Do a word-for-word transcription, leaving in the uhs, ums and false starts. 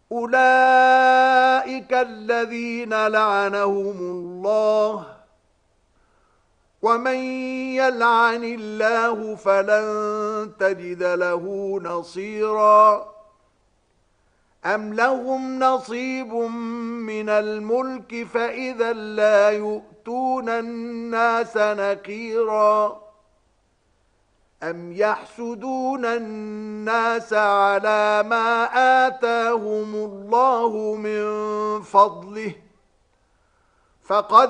أولئك الذين لعنهم الله ومن يلعن الله فلن تجد له نصيرا أم لهم نصيب من الملك فإذا لا يؤتون الناس نكيرا أم يحسدون الناس على ما آتاهم الله من فضله فقد